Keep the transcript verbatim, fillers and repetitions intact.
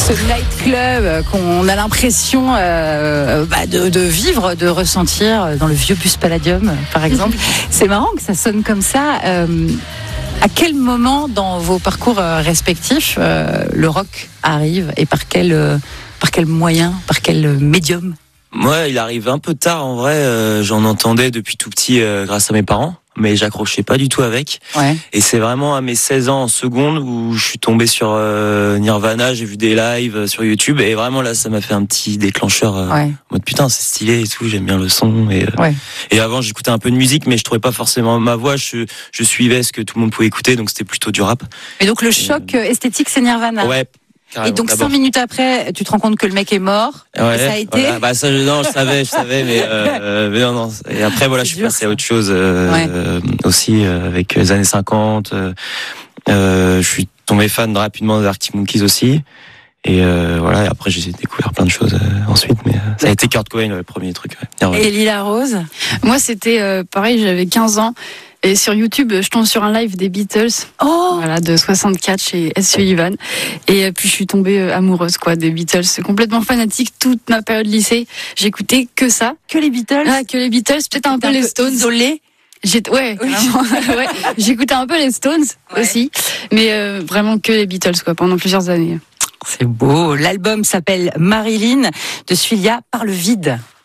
ce nightclub qu'on a l'impression euh, bah, de, de vivre, de ressentir dans le vieux bus Palladium, par exemple. C'est marrant que ça sonne comme ça. Euh, à quel moment dans vos parcours respectifs euh, le rock arrive et par quel, euh, par quel moyen, par quel médium? Moi, il arrive un peu tard en vrai. Euh, j'en entendais depuis tout petit euh, grâce à mes parents, mais j'accrochais pas du tout avec. Ouais. Et c'est vraiment à mes seize ans en seconde où je suis tombé sur euh, Nirvana, j'ai vu des lives sur YouTube et vraiment là, ça m'a fait un petit déclencheur. Euh, ouais. En mode putain, c'est stylé et tout, j'aime bien le son. Et, euh, ouais. et avant, j'écoutais un peu de musique, mais je trouvais pas forcément ma voix. Je, je suivais ce que tout le monde pouvait écouter, donc c'était plutôt du rap. Et donc le choc euh... esthétique, c'est Nirvana. Ouais. Et donc cinq minutes après, tu te rends compte que le mec est mort. Ouais, et ça a été. Voilà. Bah ça, je, non, je savais, je savais, mais, euh, mais non, non. Et après, voilà, je suis passé à autre chose euh, ouais. euh, aussi euh, avec les années cinquante. Euh, euh, je suis tombé fan rapidement des Arctic Monkeys aussi. Et euh, voilà. Et après, j'ai découvert plein de choses euh, ensuite, mais euh, ça a été Kurt Cobain le premier truc. Ouais. Et Lila Rose. Moi, c'était euh, pareil. J'avais quinze ans. Et sur YouTube, je tombe sur un live des Beatles, oh voilà, de soixante-quatre chez Ed Sullivan. Et puis je suis tombée amoureuse, quoi, des Beatles. Complètement fanatique toute ma période lycée. J'écoutais que ça. Que les Beatles. Ah, que les Beatles, peut-être un peu un les peu Stones. Isolé. J'ai, ouais, oui. ouais. J'écoutais un peu les Stones ouais. aussi, mais euh, vraiment que les Beatles, quoi, pendant plusieurs années. C'est beau. L'album s'appelle Marilyn de Suilia par le vide.